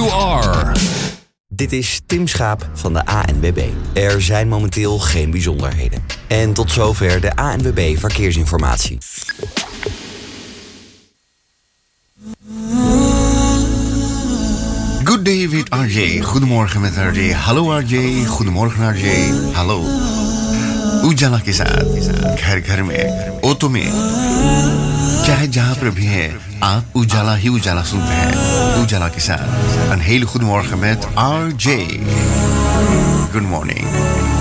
you are. Dit is Tim Schaap van de ANWB. Er zijn momenteel geen bijzonderheden. En tot zover de ANWB Verkeersinformatie. Good day with RJ. Goedemorgen met RJ. Hallo RJ. Goedemorgen RJ. Hallo. उजाला के साथ घर घर में ऑटो में चाहे जहां पर भी है आप उजाला ही उजाला सुनते हैं उजाला के साथ een hele goede morgen met RJ. Good morning.